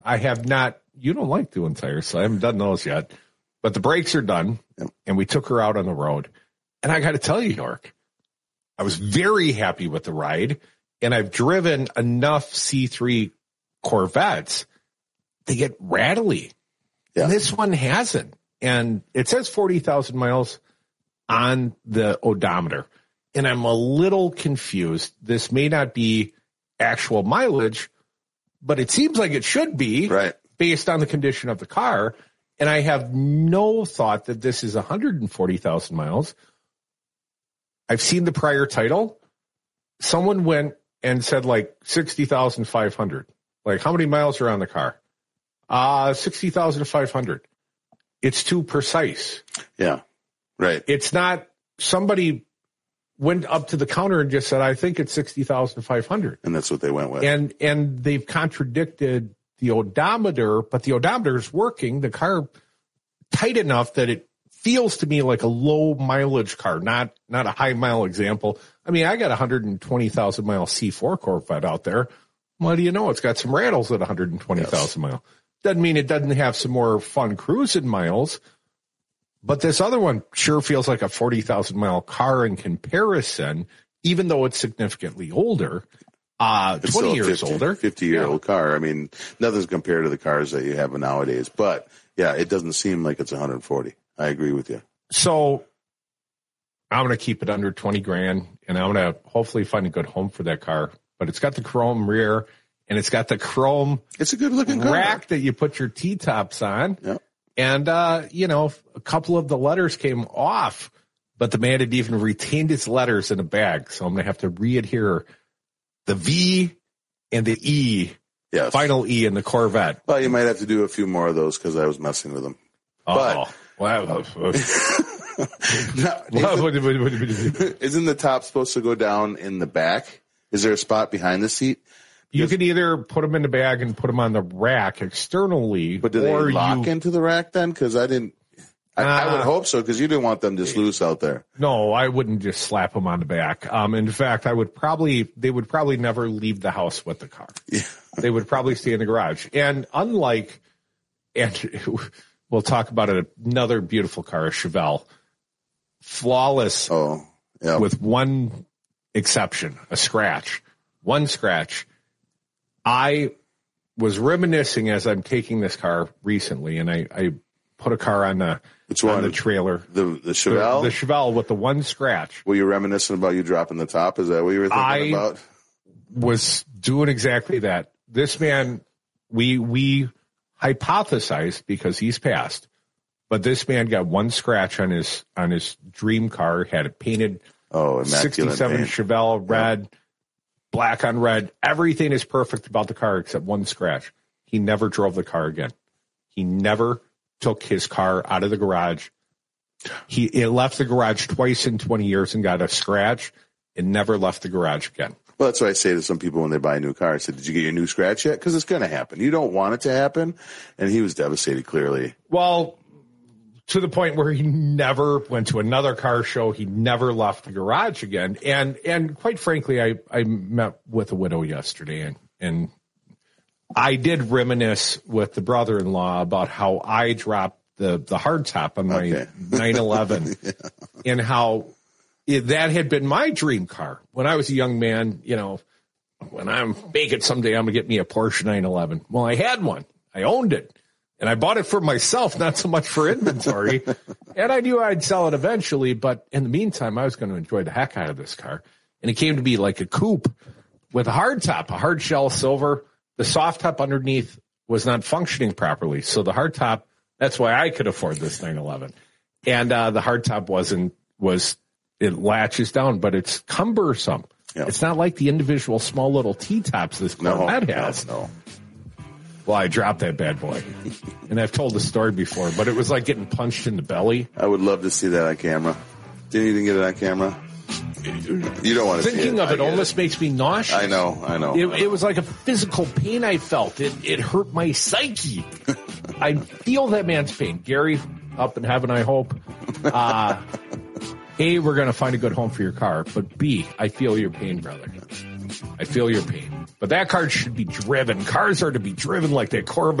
I have not. You don't like doing tires, so I haven't done those yet. But the brakes are done, and we took her out on the road. And I got to tell you, York, I was very happy with the ride, and I've driven enough C3 Corvettes. They get rattly. Yeah. And this one hasn't. And it says 40,000 miles on the odometer. And I'm a little confused. This may not be actual mileage, but it seems like it should be, right, based on the condition of the car. And I have no thought that this is 140,000 miles. I've seen the prior title. Someone went and said like 60,500. Like, how many miles are on the car? 60,500. It's too precise. Yeah, right. It's not, somebody went up to the counter and just said, I think it's 60,500. And that's what they went with. And they've contradicted the odometer, but the odometer is working. The car tight enough that it feels to me like a low mileage car, not a high mile example. I mean, I got a 120,000 mile C4 Corvette out there. What do you know? It's got some rattles at 120,000 miles. Doesn't mean it doesn't have some more fun cruising miles, but this other one sure feels like a 40,000 mile car in comparison, even though it's significantly older, 20 years older. 50-year-old car. I mean, nothing's compared to the cars that you have nowadays, but yeah, it doesn't seem like it's 140. I agree with you. So I'm going to keep it under 20 grand, and I'm going to hopefully find a good home for that car, but it's got the chrome rear. And it's got the chrome. It's a good looking rack that you put your T-tops on. Yep. And, a couple of the letters came off, but the man had even retained his letters in a bag. So I'm going to have to re-adhere the V and the E, yes, final E in the Corvette. Well, you might have to do a few more of those because I was messing with them. Oh, but, isn't the top supposed to go down in the back? Is there a spot behind the seat? You could either put them in the bag and put them on the rack externally. But do they lock into the rack then? Because I didn't. I would hope so, because you didn't want them just loose out there. No, I wouldn't just slap them on the back. In fact, they would probably never leave the house with the car. Yeah. They would probably stay in the garage. And we'll talk about it, another beautiful car, a Chevelle. Flawless. Oh, yeah. With one exception, a scratch. One scratch. I was reminiscing as I'm taking this car recently, and I put a car on the trailer. The Chevelle? The Chevelle with the one scratch. Were you reminiscing about you dropping the top? Is that what you were thinking about? Was doing exactly that. This man, we hypothesized, because he's passed, but this man got one scratch on his dream car, had it painted. Oh, immaculate 67 paint. Chevelle, red. Yep. Black on red. Everything is perfect about the car except one scratch. He never drove the car again. He never took his car out of the garage. He left the garage twice in 20 years and got a scratch and never left the garage again. Well, that's what I say to some people when they buy a new car. I said, did you get your new scratch yet? Because it's going to happen. You don't want it to happen. And he was devastated, clearly. Well, to the point where he never went to another car show. He never left the garage again. And quite frankly, I met with a widow yesterday, and I did reminisce with the brother-in-law about how I dropped the hardtop on my 911 yeah. And how that had been my dream car. When I was a young man, when I'm making someday, I'm going to get me a Porsche 911. Well, I had one. I owned it. And I bought it for myself, not so much for inventory. And I knew I'd sell it eventually, but in the meantime, I was going to enjoy the heck out of this car. And it came to be like a coupe with a hard top, a hard shell silver. The soft top underneath was not functioning properly. So the hard top, that's why I could afford this 911. And the hard top it latches down, but it's cumbersome. Yep. It's not like the individual small little T-tops this Corvette has. No. Well, I dropped that bad boy. And I've told the story before, but it was like getting punched in the belly. I would love to see that on camera. Didn't you even get it on camera? You don't want to see it. Thinking of it almost makes me nauseous. I know. It was like a physical pain I felt. It hurt my psyche. I feel that man's pain. Gary, up in heaven, I hope. A, we're going to find a good home for your car. But B, I feel your pain, brother. I feel your pain. But that car should be driven. Cars are to be driven like that Corvette